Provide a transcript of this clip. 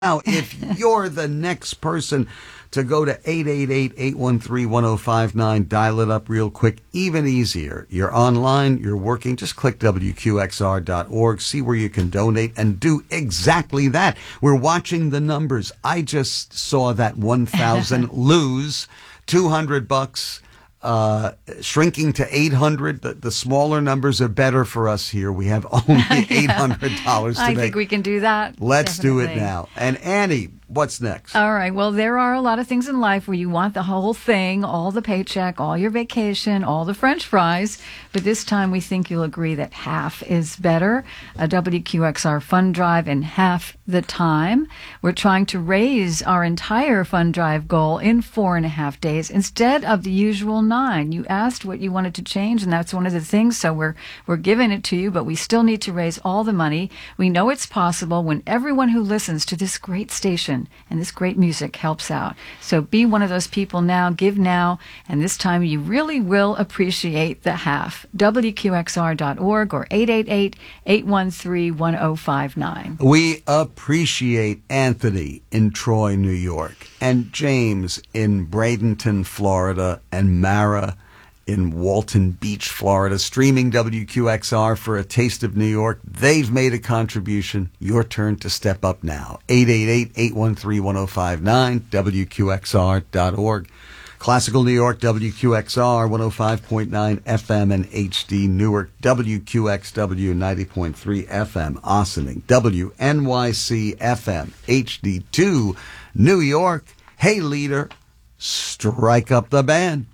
Now, if you're the next person to go to 888-813-1059, dial it up real quick, even easier. You're online, you're working, just click WQXR.org, see where you can donate, and do exactly that. We're watching the numbers. I just saw that 1,000 lose $200. Shrinking to 800. The smaller numbers are better for us here. We have only $800 to make. I think we can do that. Let's Definitely. do it now. And Annie, what's next? All right. Well, there are a lot of things in life where you want the whole thing, all the paycheck, all your vacation, all the French fries. But this time we think you'll agree that half is better. A WQXR fund drive in half the time. We're trying to raise our entire fund drive goal in 4.5 days instead of the usual 9. You asked what you wanted to change, and that's one of the things. So we're giving it to you, but we still need to raise all the money. We know it's possible when everyone who listens to this great station and this great music helps out. So be one of those people now, give now, and this time you really will appreciate the half. WQXR.org or 888-813-1059. We appreciate Anthony in Troy, New York, and James in Bradenton, Florida, and Mara in Walton Beach, Florida, streaming WQXR for a taste of New York. They've made a contribution. Your turn to step up now. 888-813-1059, WQXR.org. Classical New York, WQXR, 105.9 FM and HD Newark, WQXW, 90.3 FM, Ossining, WNYC FM, HD2, New York. Hey, leader, strike up the band.